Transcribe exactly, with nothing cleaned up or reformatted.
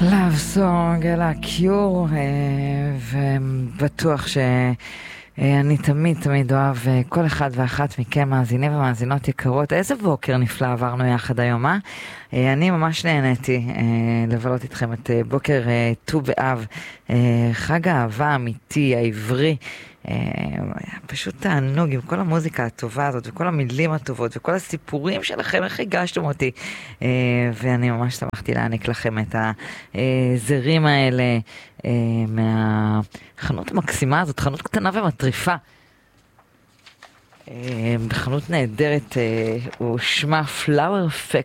Love Song, אלה קיור, ובטוח שאני תמיד תמיד אוהב כל אחד ואחת מכם מאזינים ומאזינות יקרות. איזה בוקר נפלא עברנו יחד היום, אה? אני ממש נהניתי לבלות איתכם את בוקר ט"ו באב, חג האהבה האמיתי, העברי. פשוט תענוג עם כל המוזיקה הטובה הזאת וכל המילים הטובות וכל הסיפורים שלכם, איך הגשתם אותי, ואני ממש שמחתי להעניק לכם את הזרים האלה מהחנות המקסימה הזאת, חנות קטנה ומטריפה, בחנות נהדרת, הוא שמה Flower